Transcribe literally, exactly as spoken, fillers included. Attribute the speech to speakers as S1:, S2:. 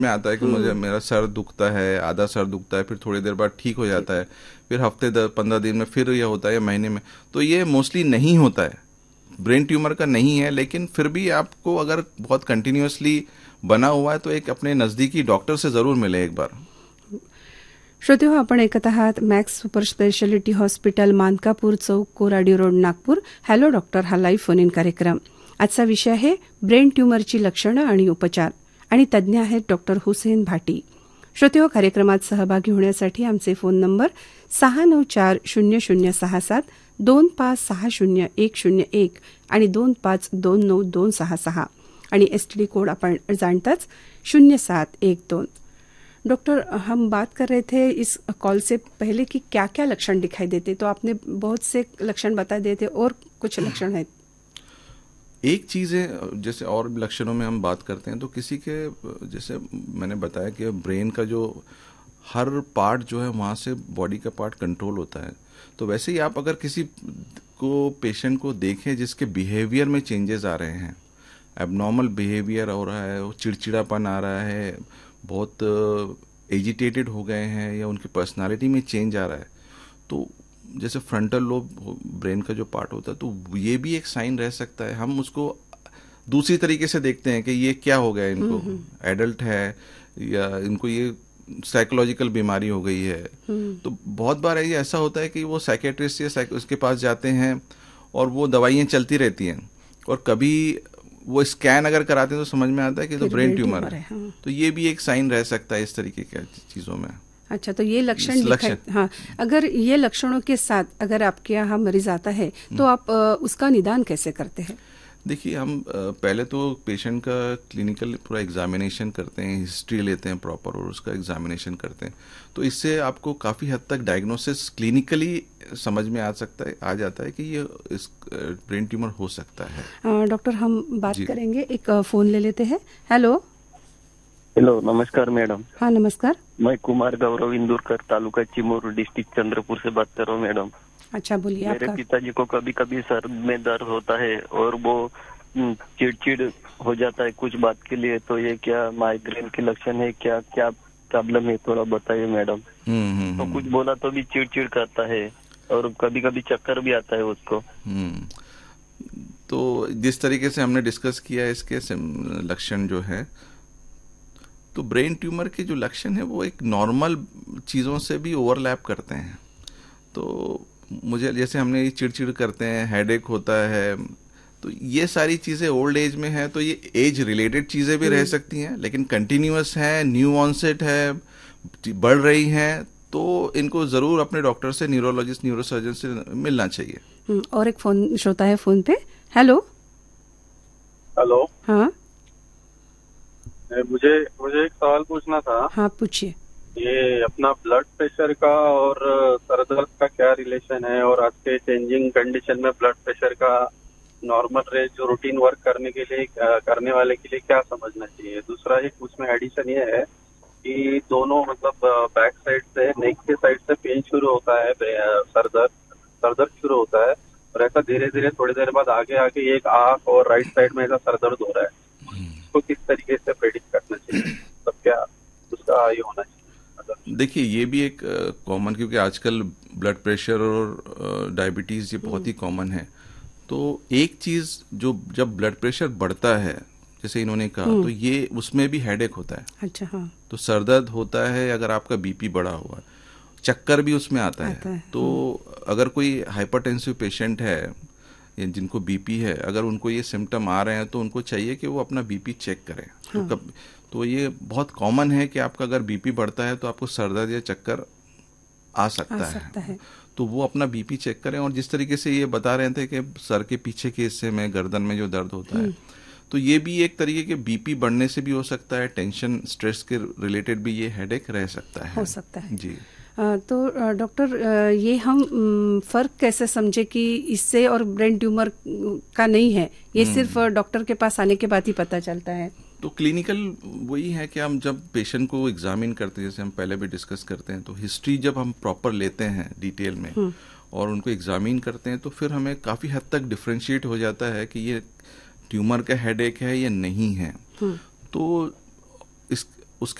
S1: में आता है कि मुझे मेरा सर दुखता है, आधा सर दुखता है, फिर थोड़ी देर बाद ठीक हो जाता है, फिर हफ्ते पंद्रह दिन में फिर ये होता है, महीने में। तो ये मोस्टली नहीं होता है, ब्रेन ट्यूमर का नहीं है, लेकिन फिर भी आपको अगर बहुत कंटिन्यूअसली बना हुआ है तो एक अपने नज़दीकी डॉक्टर से ज़रूर मिले एक बार।
S2: श्रोतेहो, आपण ऐकत आहात max super speciality hospital, Mankapur चौक, Koradi road, Nagpur. Hello doctor हा लाईव्ह फोन इन कार्यक्रम. आजचा विषय आहे ब्रेन ट्यूमरची लक्षणं आणि उपचार, आणि तज्ज्ञ आहेत डॉक्टर हुसेन भाटी. श्रोतेहो, कार्यक्रमात सहभागी होण्यासाठी आमचे फोन नंबर सहा नऊ चार शून्य शून्य सहा सात, दोन पाच सहा शून्य एक शून्य एक आणि दोन पाच दोन नऊ दोन सहा सहा, आणि एसटीडी कोड आपण जानताच शून्य सात एक दोन. डॉक्टर, हम बात कर रहे थे इस कॉल से पहले कि क्या क्या लक्षण दिखाई देते, तो आपने बहुत से लक्षण बता दिए थे, और कुछ लक्षण हैं?
S1: एक चीज़ है, जैसे और लक्षणों में हम बात करते हैं तो किसी के, जैसे मैंने बताया कि ब्रेन का जो हर पार्ट जो है वहाँ से बॉडी का पार्ट कंट्रोल होता है, तो वैसे ही आप अगर किसी को पेशेंट को देखें जिसके बिहेवियर में चेंजेस आ रहे हैं, एबनॉर्मल बिहेवियर हो रहा है, वो चिड़चिड़ापन आ रहा है, बहुत एजिटेटेड हो गए हैं, या उनकी पर्सनालिटी में चेंज आ रहा है, तो जैसे फ्रंटल लोब ब्रेन का जो पार्ट होता है, तो ये भी एक साइन रह सकता है. हम उसको दूसरी तरीके से देखते हैं कि ये क्या हो गया इनको, एडल्ट है या इनको ये साइकोलॉजिकल बीमारी हो गई है. तो बहुत बार ये ऐसा होता है कि वो साइकेट्रिस्ट या उसके पास जाते हैं और वो दवाइयाँ चलती रहती हैं, और कभी वो स्कैन अगर कराते हैं तो समझ में आता है कि तो ब्रेन ट्यूमर है. हाँ. तो ये भी एक साइन रह सकता है इस तरीके की चीज़ों में.
S2: अच्छा, तो ये लक्षण लक्षण हाँ, अगर ये लक्षणों के साथ अगर आपके यहाँ मरीज आता है तो आप उसका निदान कैसे करते हैं?
S1: देखिए, हम पहले तो पेशेंट का क्लिनिकल पूरा एग्जामिनेशन करते हैं, हिस्ट्री लेते हैं प्रॉपर, और उसका एग्जामिनेशन करते हैं. तो इससे आपको काफ़ी हद तक डायग्नोसिस क्लिनिकली समझ में आ सकता है, आ जाता है कि ये इस ब्रेन ट्यूमर हो सकता है.
S2: डॉक्टर, हम बात करेंगे, एक फ़ोन ले लेते हैं. हेलो.
S3: हेलो, नमस्कार मैडम.
S2: हाँ, नमस्कार.
S3: मैं कुमार गौरव इंदुरकर, तालुका चिमूर, डिस्ट्रिक्ट चंद्रपुर से बात कर रहा हूँ मैडम.
S2: अच्छा, बोलिए.
S3: मेरे पिताजी को कभी कभी सर में दर्द होता है और वो चिड़चिड़ हो जाता है कुछ बात के लिए, तो ये क्या माइग्रेन के लक्षण है, क्या क्या प्रॉब्लम है, थोड़ा बताइए मैडम. तो कुछ बोला तो भी चिड़चिड़ करता है और कभी कभी चक्कर भी आता है उसको.
S1: तो जिस तरीके से हमने डिस्कस किया है इसके लक्षण जो है, तो ब्रेन ट्यूमर के जो लक्षण है वो एक नॉर्मल चीज़ों से भी ओवरलैप करते हैं. तो मुझे, जैसे हमने चिड़चिड़ करते हैं, हेडेक होता है, तो ये सारी चीज़ें ओल्ड एज में है, तो ये एज रिलेटेड चीज़ें भी रह सकती हैं, लेकिन कंटिन्यूअस है, न्यू ऑनसेट है, बढ़ रही हैं, तो इनको ज़रूर अपने डॉक्टर से, न्यूरोलॉजिस्ट, न्यूरोसर्जन से मिलना चाहिए.
S2: और एक फोन श्रोता है फोन पे. हेलो.
S4: हेलो.
S2: हाँ,
S4: मुझे मुझे एक सवाल पूछना था.
S2: हाँ, पूछिए.
S4: ये अपना ब्लड प्रेशर का और सर दर्द का क्या रिलेशन है, और आज के चेंजिंग कंडीशन में ब्लड प्रेशर का नॉर्मल रेंज जो रूटीन वर्क करने के लिए करने वाले के लिए क्या समझना चाहिए. दूसरा एक उसमें एडिशन ये है कि दोनों, मतलब बैक साइड से, नेक के साइड से पेन शुरू होता है, सर दर्द सर दर्द शुरू होता है, और ऐसा धीरे धीरे थोड़ी देर बाद आगे आगे एक आंख और राइट साइड में ऐसा सर दर्द हो रहा है. तो किस तरीके से प्रेडिक्ट करना चाहिए, तब क्या उसका ये होना चाहिए?
S1: देखिए, ये भी एक कॉमन, क्योंकि आजकल ब्लड प्रेशर और डायबिटीज़ ये बहुत ही कॉमन है. तो एक चीज़, जो जब ब्लड प्रेशर बढ़ता है, जैसे इन्होंने कहा, तो ये उसमें भी हेडेक होता है.
S2: अच्छा. हाँ.
S1: तो सरदर्द होता है अगर आपका बीपी बढ़ा हुआ है, चक्कर भी उसमें आता है, आता है. तो अगर कोई हाइपरटेंसिव पेशेंट है या जिनको बीपी है, अगर उनको ये सिम्टम आ रहे हैं तो उनको चाहिए कि वो अपना बीपी चेक करें. हाँ. तो, तो ये बहुत कॉमन है कि आपका अगर बीपी बढ़ता है तो आपको सरदर्द या चक्कर आ सकता, आ सकता है. है तो वो अपना बीपी चेक करें. और जिस तरीके से ये बता रहे थे कि सर के पीछे के हिस्से में, गर्दन में जो दर्द होता है, तो ये भी एक तरीके के बीपी बढ़ने से भी हो सकता है, टेंशन, स्ट्रेस के रिलेटेड भी ये हेडेक रह सकता है.
S2: हो सकता है
S1: जी.
S2: तो डॉक्टर, ये हम फर्क कैसे समझे कि इससे और ब्रेन ट्यूमर का नहीं है, ये सिर्फ डॉक्टर के पास आने के बाद ही पता चलता है?
S1: तो क्लिनिकल वही है कि हम जब पेशेंट को एग्जामिन करते हैं, जैसे हम पहले भी डिस्कस करते हैं, तो हिस्ट्री जब हम प्रॉपर लेते हैं डिटेल में और उनको एग्जामिन करते हैं, तो फिर हमें काफ़ी हद तक डिफ्रेंशिएट हो जाता है कि ये ट्यूमर का हेडेक है या नहीं है. तो